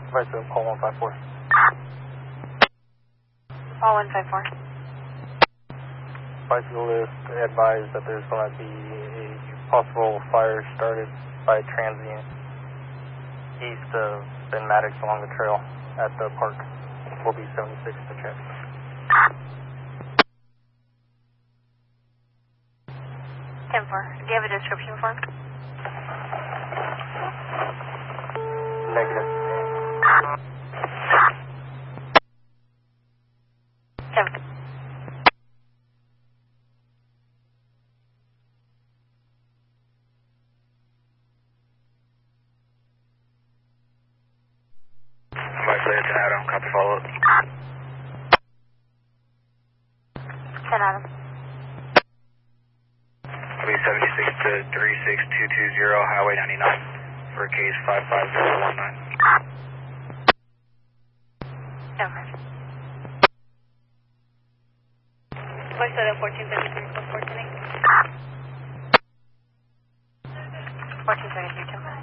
Right, so call 154. All 154. Bicyclist advised that there's going to be a possible fire started by a transient east of Ben Maddox along the trail at the park. We'll be 76 to check. 10-4. Do you have a description for him? Negative. 10-4. Bicyclist Adam, copy follow-up. 10 Adam. I'll be 76 to 36220 Highway 99 for case 55019. 10-4. Voice of 1433, 1433, 10-4.